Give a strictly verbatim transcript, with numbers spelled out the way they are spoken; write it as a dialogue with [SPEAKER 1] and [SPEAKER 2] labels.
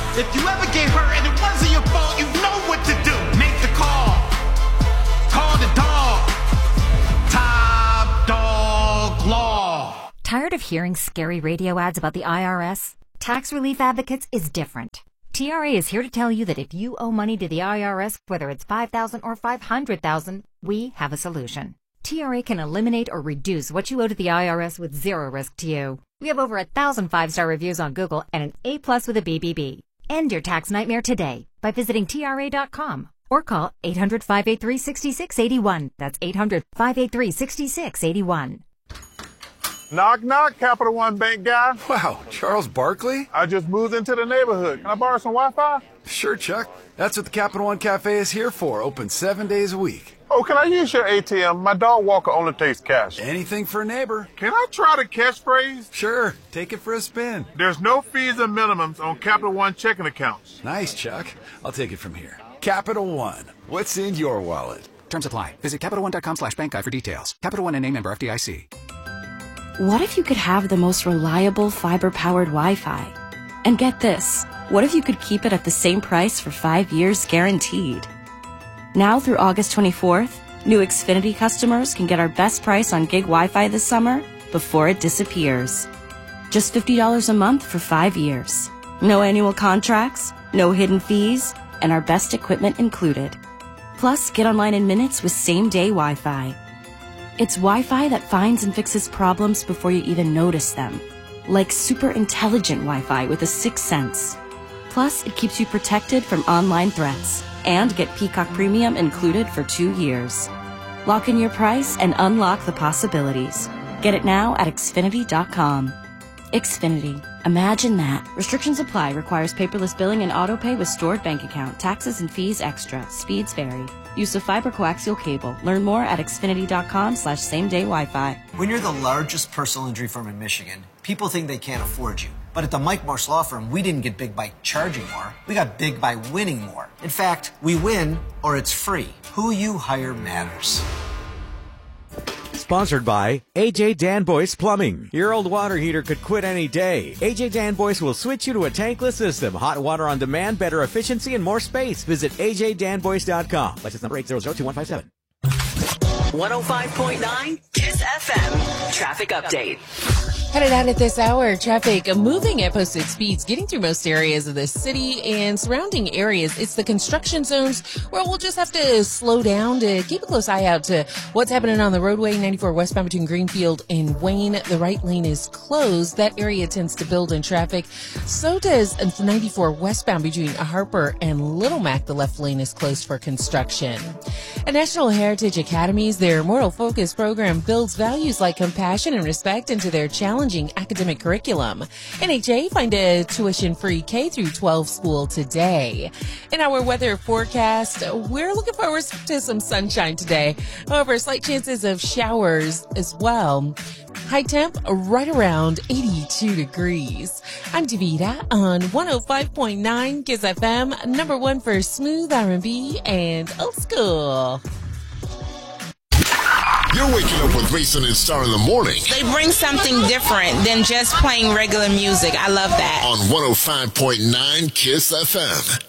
[SPEAKER 1] If you ever get hurt and it wasn't your fault, you know what to do. Make the call. Call the dog. Top Dog Law.
[SPEAKER 2] Tired of hearing scary radio ads about the I R S? Tax Relief Advocates is different. T R A is here to tell you that if you owe money to the I R S, whether it's five thousand dollars or five hundred thousand dollars, we have a solution. T R A can eliminate or reduce what you owe to the I R S with zero risk to you. We have over a thousand five-star reviews on Google and an A plus with a B B B. End your tax nightmare today by visiting T R A dot com or call eight hundred, five eight three, six six eight one. That's eight hundred, five eight three, six six eight one.
[SPEAKER 3] Knock, knock, Capital One Bank guy.
[SPEAKER 4] Wow, Charles Barkley?
[SPEAKER 3] I just moved into the neighborhood. Can I borrow some Wi-Fi?
[SPEAKER 4] Sure, Chuck. That's what the Capital One Cafe is here for, open seven days a week.
[SPEAKER 3] Oh, can I use your A T M? My dog walker only takes cash.
[SPEAKER 4] Anything for a neighbor.
[SPEAKER 3] Can I try the catchphrase?
[SPEAKER 4] Sure, take it for a spin.
[SPEAKER 3] There's no fees and minimums on Capital One checking accounts.
[SPEAKER 4] Nice, Chuck. I'll take it from here. Capital One. What's in your wallet?
[SPEAKER 5] Terms apply. Visit Capital One dot com slash bank guide for details. Capital One and a member F D I C.
[SPEAKER 6] What if you could have the most reliable fiber-powered Wi-Fi? And get this, what if you could keep it at the same price for five years guaranteed? Now through August twenty-fourth, new Xfinity customers can get our best price on gig Wi-Fi this summer before it disappears. Just fifty dollars a month for five years. No annual contracts, no hidden fees, and our best equipment included. Plus, get online in minutes with same-day Wi-Fi. It's Wi-Fi that finds and fixes problems before you even notice them. Like super intelligent Wi-Fi with a sixth sense. Plus, it keeps you protected from online threats. And get Peacock Premium included for two years. Lock in your price and unlock the possibilities. Get it now at Xfinity dot com. Xfinity. Imagine that. Restrictions apply. Requires paperless billing and autopay with stored bank account. Taxes and fees extra. Speeds vary. Use of fiber coaxial cable. Learn more at Xfinity dot com slash same day Wi-Fi.
[SPEAKER 7] When you're the largest personal injury firm in Michigan, people think they can't afford you. But at the Mike Morse Law Firm, we didn't get big by charging more. We got big by winning more. In fact, we win or it's free. Who you hire matters.
[SPEAKER 8] Sponsored by A J Danboyce Plumbing. Your old water heater could quit any day. A J Danboyce will switch you to a tankless system. Hot water on demand, better efficiency, and more space. Visit A J Danboyce dot com. License number eight zero zero two one five seven.
[SPEAKER 9] one oh five point nine KISS F M. Traffic update.
[SPEAKER 10] Headed out at this hour, traffic moving at posted speeds, getting through most areas of the city and surrounding areas. It's the construction zones where we'll just have to slow down to keep a close eye out to what's happening on the roadway. ninety-four westbound between Greenfield and Wayne. The right lane is closed. That area tends to build in traffic. So does ninety-four westbound between Harper and Little Mac. The left lane is closed for construction. At National Heritage Academies, their Moral Focus program builds values like compassion and respect into their challenge academic curriculum. N H A find a tuition-free K through twelve school today. In our weather forecast, we're looking forward to some sunshine today. However, slight chances of showers as well. High temp right around eighty-two degrees. I'm Davita on one oh five point nine KISS F M, number one for smooth R and B and old school.
[SPEAKER 11] You're waking up with Rayson and Star in the morning.
[SPEAKER 12] They bring something different than just playing regular music. I love that.
[SPEAKER 11] On one oh five point nine KISS F M.